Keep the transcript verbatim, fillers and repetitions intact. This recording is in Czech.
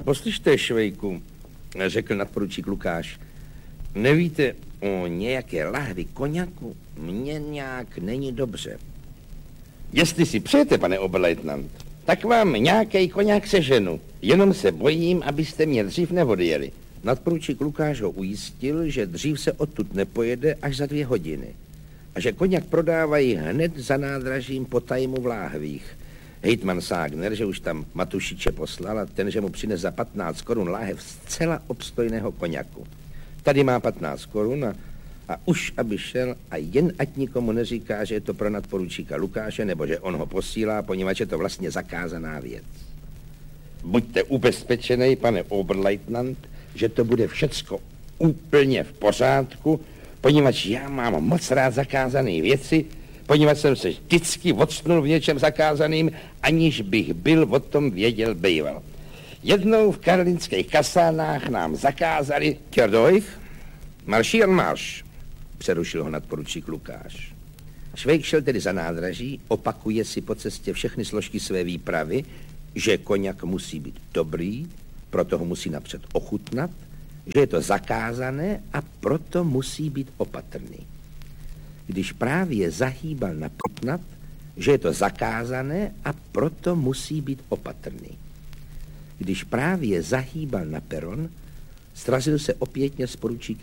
Poslyšte, Švejku, řekl nadporučík Lukáš, nevíte o nějaké lahvi koněku? Mně nějak není dobře. Jestli si přejete, pane oberleutnant, tak vám nějaký koněk seženu. Jenom se bojím, abyste mě dřív neodjeli. Nadporučík Lukáš ho ujistil, že dřív se odtud nepojede až za dvě hodiny. A že koněk prodávají hned za nádražím po tajmu v láhvích. Hejtman Ságner, že už tam Matušiče poslal a ten, že mu přines za patnáct korun láhev zcela obstojného koněku. Tady má patnáct korun a, a už aby šel a jen ať nikomu neříká, že je to pro nadporučíka Lukáše, nebo že on ho posílá, poněvadž je to vlastně zakázaná věc. Buďte ubezpečený, pane oberleutnant, že to bude všecko úplně v pořádku, poněvadž já mám moc rád zakázané věci, poněvadž jsem se vždycky odstnul v něčem zakázaným, aniž bych byl o tom věděl býval. Jednou v karlínských kasánách nám zakázali... Kjerdojch, marší an marš, přerušil ho nadporučík Lukáš. Švejk šel tedy za nádraží, opakuje si po cestě všechny složky své výpravy, že koněk musí být dobrý, proto ho musí napřed ochutnat, že je to zakázané a proto musí být opatrný. Když právě zahýbal na potnat, že je to zakázané a proto musí být opatrný. Když právě zahýbal na peron, srazil se opětně s poručíkem